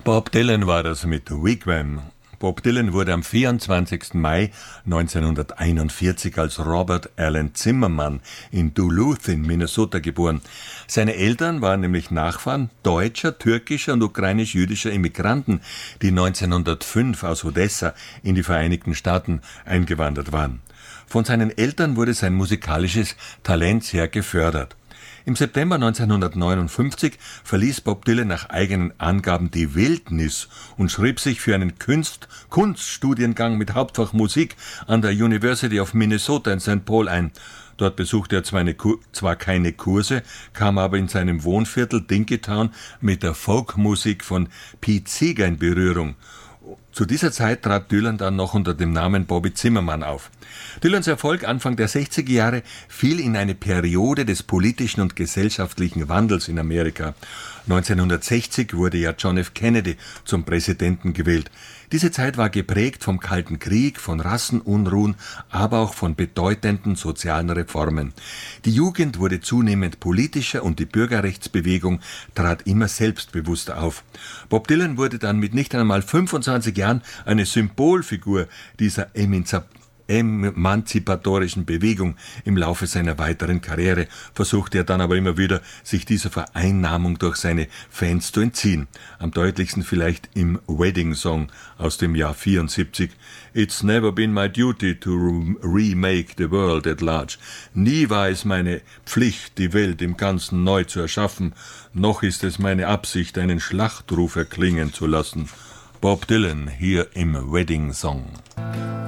Bob Dylan war das mit Wigwam. Bob Dylan wurde am 24. Mai 1941 als Robert Allen Zimmermann in Duluth in Minnesota geboren. Seine Eltern waren nämlich Nachfahren deutscher, türkischer und ukrainisch-jüdischer Immigranten, die 1905 aus Odessa in die Vereinigten Staaten eingewandert waren. Von seinen Eltern wurde sein musikalisches Talent sehr gefördert. Im September 1959 verließ Bob Dylan nach eigenen Angaben die Wildnis und schrieb sich für einen Kunststudiengang mit Hauptfach Musik an der University of Minnesota in St. Paul ein. Dort besuchte er zwar keine Kurse, kam aber in seinem Wohnviertel Dinkytown mit der Folkmusik von Pete Seeger in Berührung. Zu dieser Zeit trat Dylan dann noch unter dem Namen Bobby Zimmermann auf. Dylans Erfolg Anfang der 60er Jahre fiel in eine Periode des politischen und gesellschaftlichen Wandels in Amerika. 1960 wurde ja John F. Kennedy zum Präsidenten gewählt. Diese Zeit war geprägt vom Kalten Krieg, von Rassenunruhen, aber auch von bedeutenden sozialen Reformen. Die Jugend wurde zunehmend politischer und die Bürgerrechtsbewegung trat immer selbstbewusster auf. Bob Dylan wurde dann mit nicht einmal 25 Jahren eine Symbolfigur dieser emanzipatorischen Bewegung. Im Laufe seiner weiteren Karriere versuchte er dann aber immer wieder, sich dieser Vereinnahmung durch seine Fans zu entziehen. Am deutlichsten vielleicht im Wedding Song aus dem Jahr 74. It's never been my duty to remake the world at large. Nie war es meine Pflicht, die Welt im Ganzen neu zu erschaffen, noch ist es meine Absicht, einen Schlachtruf erklingen zu lassen. Bob Dylan hier im Wedding Song.